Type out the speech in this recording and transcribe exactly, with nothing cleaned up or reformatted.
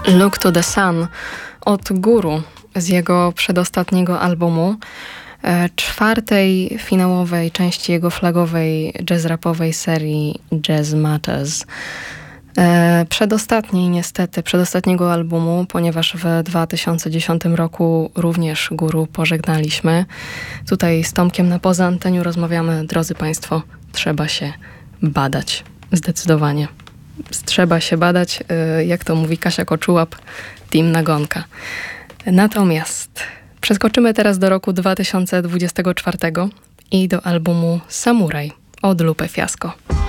Look to the Sun od Guru z jego przedostatniego albumu, e, czwartej finałowej części jego flagowej jazz-rapowej serii Jazz Matters. E, przedostatniej niestety, przedostatniego albumu, ponieważ w dwa tysiące dziesiątym roku również Guru pożegnaliśmy. Tutaj z Tomkiem na poza anteniu rozmawiamy, drodzy Państwo, trzeba się badać. Zdecydowanie. Trzeba się badać, jak to mówi Kasia Koczułap, Team Nagonka. Natomiast przeskoczymy teraz do roku dwa tysiące dwudziestego czwartego i do albumu Samuraj od Lupe Fiasco.